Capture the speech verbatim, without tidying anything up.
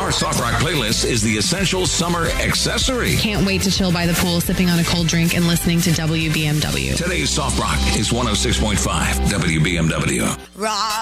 Our Soft Rock playlist is the essential summer accessory. Can't wait to chill by the pool, sipping on a cold drink and listening to W B M W. Today's Soft Rock is one oh six point five W B M W. Rock.